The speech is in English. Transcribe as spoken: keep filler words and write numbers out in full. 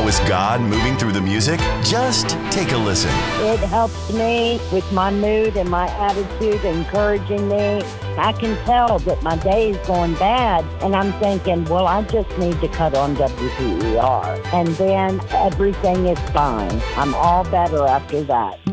was God moving through the music? Just take a listen. It helps me with my mood and my attitude, encouraging me. I can tell that my day is going bad, and I'm thinking, well, I just need to cut on W P E R. And then everything is fine. I'm all better after that.